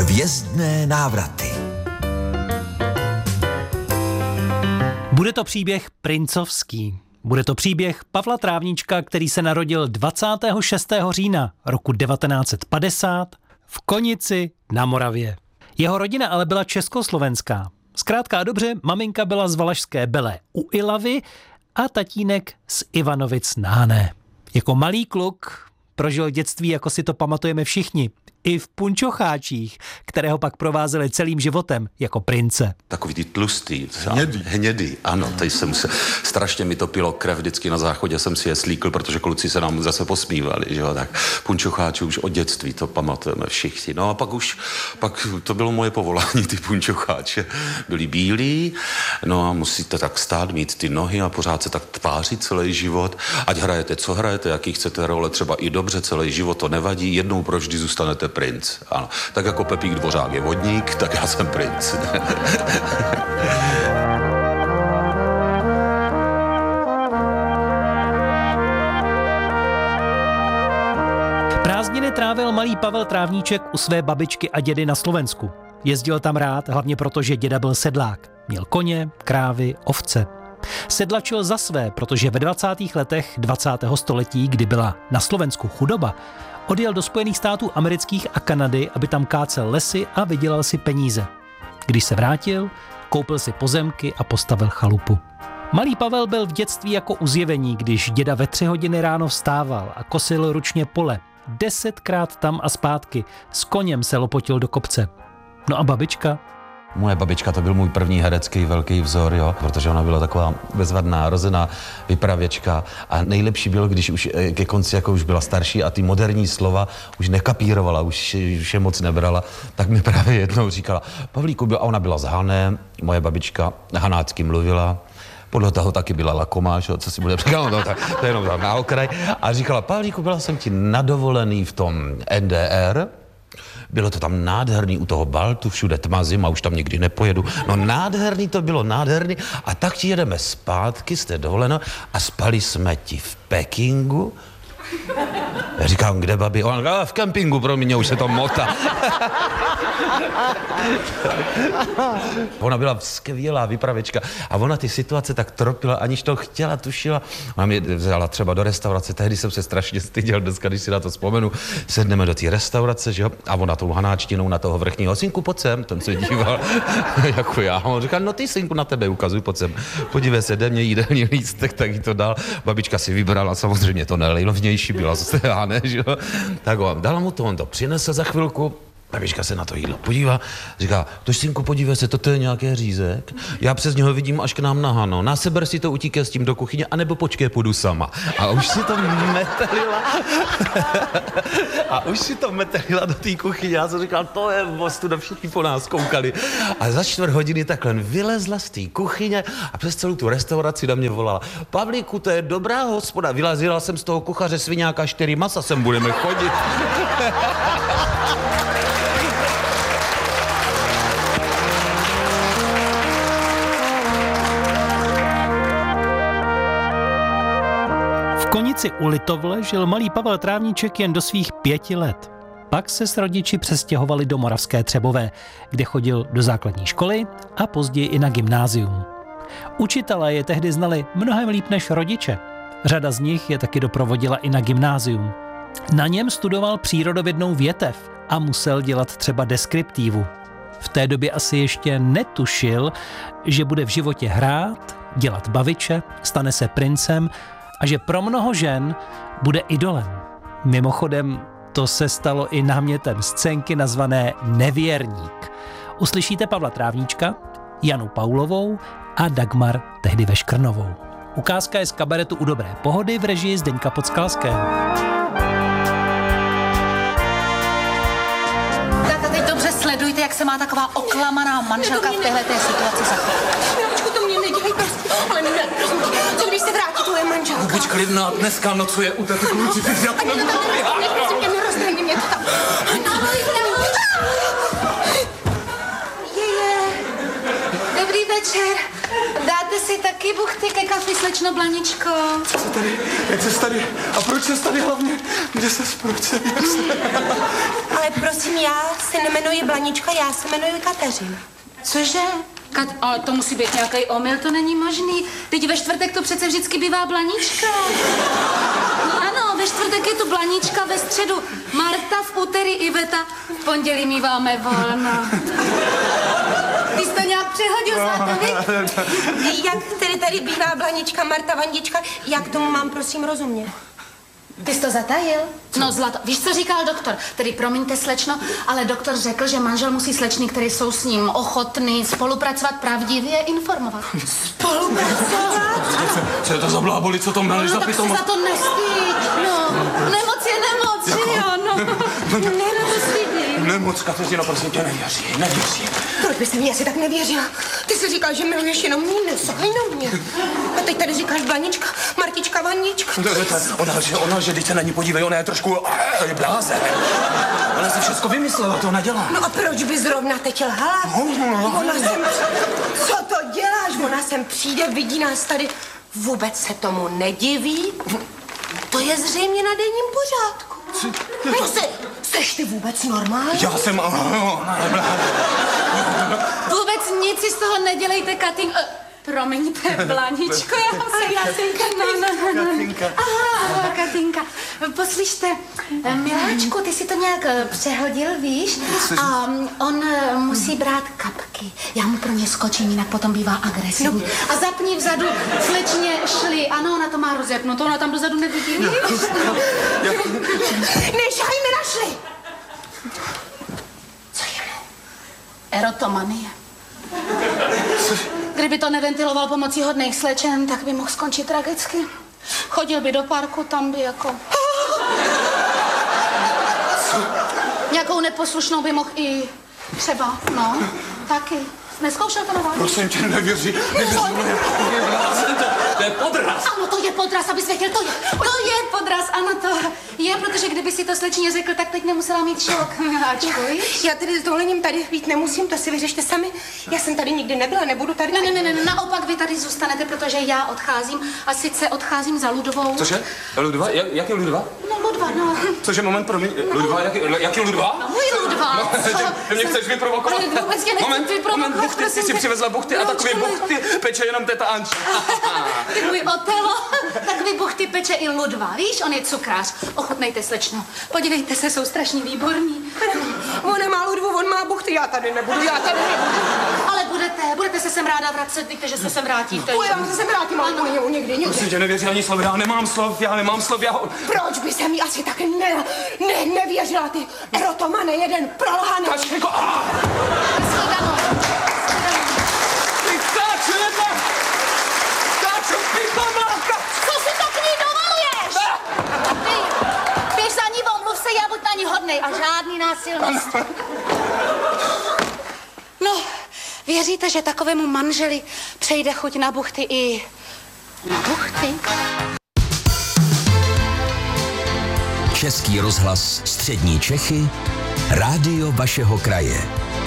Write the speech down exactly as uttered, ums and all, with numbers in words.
Hvězdné návraty. Bude to příběh princovský. Bude to příběh Pavla Trávníčka, který se narodil dvacátého šestého října roku devatenáct set padesát v Konici na Moravě. Jeho rodina ale byla československá. Zkrátka a dobře, maminka byla z Valašské Belé u Ilavy a tatínek z Ivanovic na Hané. Jako malý kluk prožil dětství, jako si to pamatujeme všichni, i v punčocháčích, které ho pak provázely celým životem jako prince. Takový ty tlustý. Hnědý. Hnědý, ano. Tady jsem se, strašně mi to pilo krev, vždycky na záchodě jsem si je slíkl, protože kluci se nám zase posmívali, že jo, tak punčocháči už od dětství, to pamatujeme všichni. No a pak už, pak to bylo moje povolání, ty punčocháče. Byli bílí, no a musíte tak stát, mít ty nohy a pořád se tak tvářit celý život. Ať hrajete, co hrajete, jaký chcete role, třeba i dobře, celý život, to nevadí, jednou provždy zůstanete princ. Ano. Tak jako Pepík Dvořák je vodník, tak já jsem princ. Prázdniny trávil malý Pavel Trávníček u své babičky a dědy na Slovensku. Jezdil tam rád, hlavně proto, že děda byl sedlák. Měl koně, krávy, ovce. Sedlačil za své, protože ve dvacátých letech dvacátého století, kdy byla na Slovensku chudoba, odjel do Spojených států amerických a Kanady, aby tam kácel lesy a vydělal si peníze. Když se vrátil, koupil si pozemky a postavil chalupu. Malý Pavel byl v dětství jako u zjevení, když děda ve tři hodiny ráno vstával a kosil ručně pole. Desetkrát tam a zpátky. S koněm se lopotil do kopce. No a babička? Moje babička to byl můj první herecký velký vzor, jo, protože ona byla taková bezvadná, rozená vypravěčka a nejlepší bylo, když už ke konci jako už byla starší a ty moderní slova už nekapírovala, už, už je moc nebrala, tak mi právě jednou říkala, Pavlíku, a ona byla z Hané, moje babička hanácky mluvila, podle toho taky byla lakomá, čo, co si bude říkat, no, tak, to je jenom tam na okraj, a říkala, Pavlíku, byla jsem ti nadovolený v tom N D R, bylo to tam nádherný u toho Baltu, všude tma, zima, už tam nikdy nepojedu. No nádherný to bylo, nádherný. A tak ti jedeme zpátky, jste dovoleno, a spali jsme ti v Pekingu. Já říkám, kde babi? On říká, v kempingu, pro mě už se to motá. Ona byla skvělá vypravečka a ona ty situace tak tropila, aniž to chtěla, tušila. Ona mě vzala třeba do restaurace, tehdy jsem se strašně styděl, dneska, když si na to vzpomenu, sedneme do té restaurace, že jo, a ona tou hanáčtinou na toho vrchního, synku, pojď sem, ten se díval, jako já. A on říká, no ty, synku, na tebe ukazuj, pojď sem. Podívej se, jde mě jídelní lístek, tak jí to dal. Babička si vybrala, samozřejmě to nejlevnější byla zase, ne, že jo. Tak on dala mu to, on to přinesl za chvilku. Babička se na to jídlo podívá, říká, tož synku, podívej se, toto je nějaký řízek, já přes něho vidím až k nám na Hano, na seber si to, utíkej s tím do kuchyně, anebo počkej, půjdu sama. A už si to metelila, a už si to metelila do té kuchyně, já jsem říkal, to je ostuda, všichni po nás koukali. A za čtvrt hodiny takhle vylezla z té kuchyně a přes celou tu restauraci na mě volala, Pavlíku, to je dobrá hospoda, vylezila jsem z toho kuchaře sviňáka, čtyři masa sem budeme chodit. V Konici u Litovle žil malý Pavel Trávníček jen do svých pěti let. Pak se s rodiči přestěhovali do Moravské Třebové, kde chodil do základní školy a později i na gymnázium. Učitelé je tehdy znali mnohem líp než rodiče. Řada z nich je taky doprovodila i na gymnázium. Na něm studoval přírodovědnou větev a musel dělat třeba deskriptívu. V té době asi ještě netušil, že bude v životě hrát, dělat baviče, stane se princem a že pro mnoho žen bude idolem. Mimochodem, to se stalo i námětem scénky nazvané Nevěrník. Uslyšíte Pavla Trávníčka, Janu Paulovou a Dagmar tehdy Veškrnovou. Ukázka je z kabaretu U dobré pohody v režii Zdeňka Podskalského. Tak teď dobře sledujte, jak se má taková oklamaná manželka v téhleté situaci zachovat. Miláčku, to mě nedělej prostě, ale ne, prosím tě, co když se vrátí tvoje manželka? Buď klidná, dneska nocuje u této kluci, ty já to nebudu Ne, prosím tě, nerozdejně mě to tam. Jeje, dobrý večer. Dáte si tak taky buchty ke kafi, slečno Blaničko. Co se tady, jak se tady, a proč se tady hlavně, kde se proč se, jak se... Ale prosím, já se nemenuji Blanička, já se jmenuji Kateřina. Cože? Kat, ale to musí být nějaký omyl, to není možný. Teď ve čtvrtek to přece vždycky bývá Blanička. No ano, ve čtvrtek je tu Blanička, ve středu Marta, v úterý Iveta, v pondělí míváme volno. Ty jsi to nějak přehodil, Zlatovi? Jak tedy tady bývá Blanička, Marta, Vandička, jak tomu mám prosím rozumět? Ty jsi to zatajil? No Zlato, víš, co říkal doktor? Tedy promiňte, slečno, ale doktor řekl, že manžel musí slečny, které jsou s ním ochotný spolupracovat, pravdivě informovat. Spolupracovat? Co je to za bláboli, co to meleš No za tak si pitomost? za to nestýď, no. Nemoc je nemoc, že jo, no. Nestydí. Nemoc, Kateřino, prosím tě, nevěří, nevěří. Proč by se mi asi tak nevěřila? Ty jsi říkal, že miluješ jenom mě, nesahaj na mě. A teď tady říkáš Blanička, Martička, Vandička. Ona, že ona, že když se na ní podívej, ona je trošku je bláze. Ona si všechno vymyslela, to ona dělá. No a proč by zrovna teď lhala? Ona sem... Co to děláš? Ona sem přijde, vidí nás tady. Vůbec se tomu nediví? To je zřejmě na denním pořádku. No se, seš ty vůbec normální? Já jsem... Vůbec nic si z toho nedělejte, Katin... Uh, promiňte, Blaničko, já se Katinka. No, no, no, no. Aha, Katinka. Poslyšte, miláčku, ty si to nějak přehodil, víš? A on musí brát kapky. Já mu pro ně skočím, jinak potom bývá agresivní. A zapni vzadu slečně šli. Ano, ona to má rozepnuto, ona tam dozadu nevidí, víš? Nešaj mi našli! Co je mu? Erotomanie. Kdyby to neventiloval pomocí hodných slečen, tak by mohl skončit tragicky. Chodil by do parku, tam by jako... Nějakou neposlušnou by mohl i třeba, no, taky. Neskoušel to na vás? Prosím tě, nevěří, nevěří, je blázen, to, to je podraz. Ano, to je podraz, abys věděl, to je, to je podraz, ano, to je, protože kdyby si to slečně řekl, tak teď nemusela mít šok, miláčku, víš? Já tedy s dovolením tady být nemusím, to si vyřešte sami. Já jsem tady nikdy nebyla, nebudu tady... Ne, ne, ne, ne, naopak vy tady zůstanete, protože já odcházím a sice odcházím za Ludovou. Cože? Ludva? Jak, jak je Ludva? No, Ludva, no. Cože, moment, promiň, Ludva, jak, jak je Ludva? No, můj Ludva, No, co? ty mě chceš vyprovokovat? Ale vůbec tě nechci Moment, vyprovokovat, moment, buchty, ty prosím si tě. přivezla buchty a No, takové čemu? buchty peče jenom teta Anča. Ty můj Otelo, takový buchty peče i Ludva, víš, on je cukrář. Ochutnejte, slečno. Podívejte se, jsou strašně výborní. On nemá Ludvu, on má buchty, já tady nebudu, já tady nebudu. Ale budete, budete se sem ráda vracet, víte, že se sem vrátíte. Půjdem se sem vrátím, ale to němu někdy, někdy. Prosím tě, nevěří ani slov, já nemám slov, já nemám slov, já... Proč by se mi asi tak ne, ne, nevěřila ty erotomane, jeden prolhaný. Kačenko, aaa! Shledanou. Ty Kačenko! Kačo, ty pamáka! Co si to k ní dovoluješ? Ty, běž za ní, omluv se, já buď na ní hodnej a žádný násilnosti. No, věříte, že takovému manželi přejde chuť na buchty i na buchty? Český rozhlas Střední Čechy, rádio vašeho kraje.